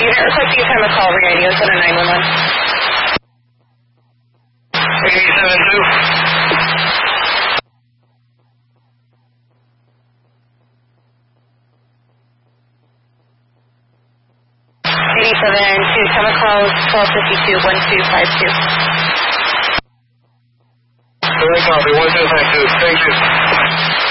Unit requesting a time of call radio to 911. 872. 87 to chemical 1252 1252. Copy, 1252. Thank you.